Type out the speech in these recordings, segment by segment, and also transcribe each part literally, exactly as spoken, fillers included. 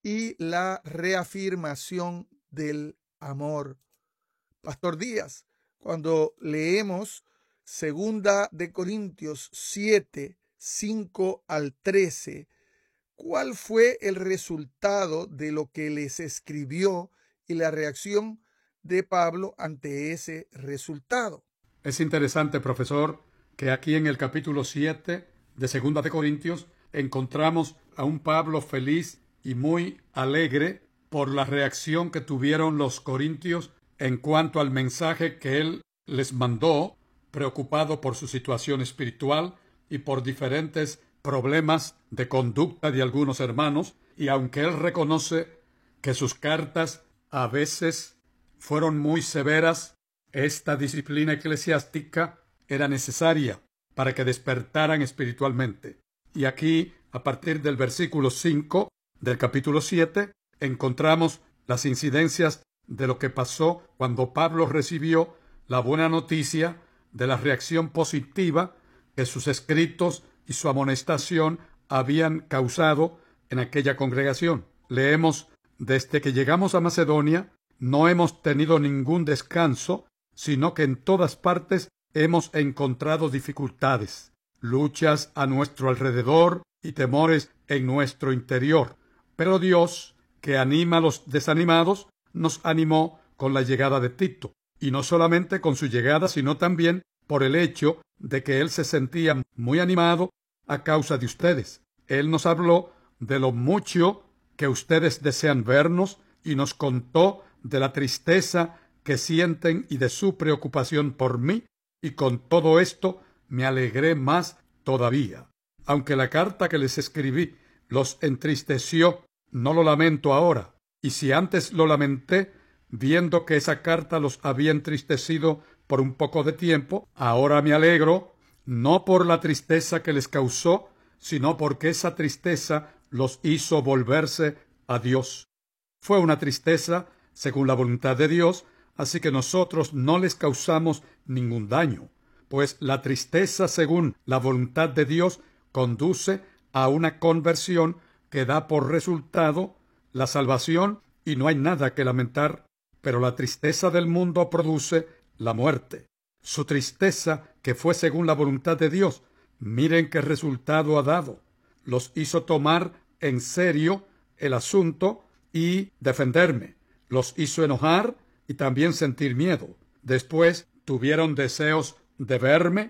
y la reafirmación del amor. Pastor Díaz, cuando leemos Segunda de Corintios siete, cinco al trece, ¿cuál fue el resultado de lo que les escribió y la reacción de Pablo ante ese resultado? Es interesante, profesor, que aquí en el capítulo siete de Segunda de Corintios encontramos a un Pablo feliz y muy alegre por la reacción que tuvieron los corintios en cuanto al mensaje que él les mandó, preocupado por su situación espiritual y por diferentes problemas de conducta de algunos hermanos, y aunque él reconoce que sus cartas a veces fueron muy severas, esta disciplina eclesiástica era necesaria para que despertaran espiritualmente. Y aquí, a partir del versículo cinco del capítulo siete, encontramos las incidencias de lo que pasó cuando Pablo recibió la buena noticia de la reacción positiva que sus escritos y su amonestación habían causado en aquella congregación. Leemos: desde que llegamos a Macedonia no hemos tenido ningún descanso, sino que en todas partes hemos encontrado dificultades, luchas a nuestro alrededor y temores en nuestro interior. Pero Dios, que anima a los desanimados, nos animó con la llegada de Tito, y no solamente con su llegada, sino también por el hecho de que él se sentía muy animado a causa de ustedes. Él nos habló de lo mucho que ustedes desean vernos y nos contó de la tristeza que sienten y de su preocupación por mí, y con todo esto me alegré más todavía. Aunque la carta que les escribí los entristeció, no lo lamento ahora, y si antes lo lamenté, viendo que esa carta los había entristecido por un poco de tiempo, ahora me alegro, no por la tristeza que les causó, sino porque esa tristeza los hizo volverse a Dios. Fue una tristeza según la voluntad de Dios, así que nosotros no les causamos ningún daño, pues la tristeza según la voluntad de Dios conduce a una conversión que da por resultado la salvación, y no hay nada que lamentar. Pero la tristeza del mundo produce la muerte. Su tristeza, que fue según la voluntad de Dios, miren qué resultado ha dado. Los hizo tomar en serio el asunto y defenderme. Los hizo enojar y también sentir miedo. Después tuvieron deseos de verme,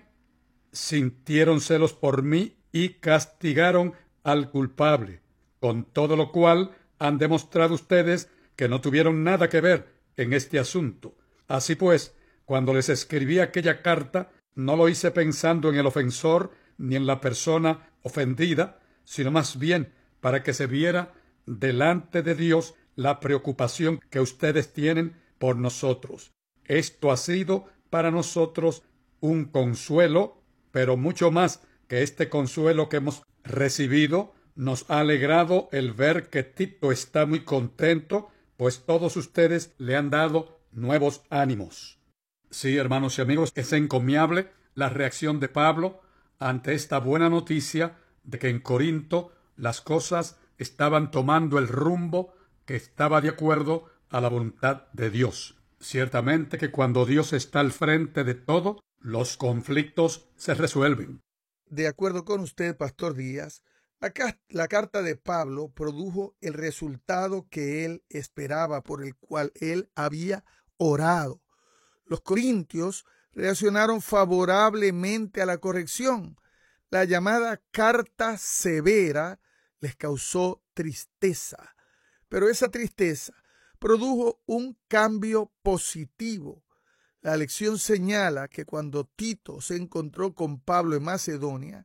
sintieron celos por mí y castigaron al culpable. Con todo lo cual han demostrado ustedes que no tuvieron nada que ver en este asunto. Así pues, cuando les escribí aquella carta, no lo hice pensando en el ofensor ni en la persona ofendida, sino más bien para que se viera delante de Dios la preocupación que ustedes tienen por nosotros. Esto ha sido para nosotros un consuelo, pero mucho más que este consuelo que hemos recibido, nos ha alegrado el ver que Tito está muy contento, pues todos ustedes le han dado nuevos ánimos. Sí, hermanos y amigos, es encomiable la reacción de Pablo ante esta buena noticia de que en Corinto las cosas estaban tomando el rumbo que estaba de acuerdo a la voluntad de Dios. Ciertamente que cuando Dios está al frente de todo, los conflictos se resuelven. De acuerdo con usted, Pastor Díaz, la, la carta de Pablo produjo el resultado que él esperaba, por el cual él había orado. Los corintios reaccionaron favorablemente a la corrección. La llamada carta severa les causó tristeza, pero esa tristeza produjo un cambio positivo. La lección señala que cuando Tito se encontró con Pablo en Macedonia,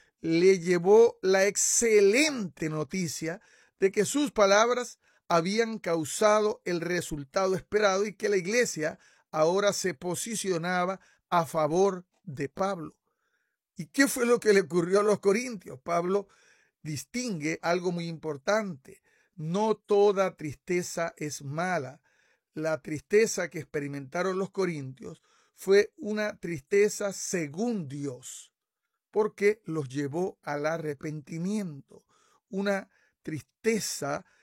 le llevó la excelente noticia de que sus palabras habían causado el resultado esperado y que la iglesia ahora se posicionaba a favor de Pablo. ¿Y qué fue lo que le ocurrió a los corintios? Pablo distingue algo muy importante. No toda tristeza es mala. La tristeza que experimentaron los corintios fue una tristeza según Dios, porque los llevó al arrepentimiento. Una tristeza